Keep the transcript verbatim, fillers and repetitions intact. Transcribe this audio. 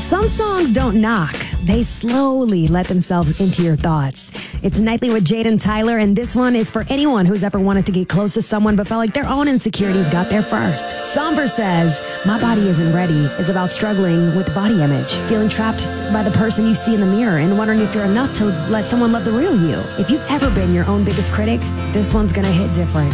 Some songs don't knock. They slowly let themselves into your thoughts. It's Nightly with Jade and Tyler, and this one is for anyone who's ever wanted to get close to someone but felt like their own insecurities got there first. Somber says, "My body isn't ready" is about struggling with body image, feeling trapped by the person you see in the mirror and wondering if you're enough to let someone love the real you. If you've ever been your own biggest critic, this one's gonna hit different.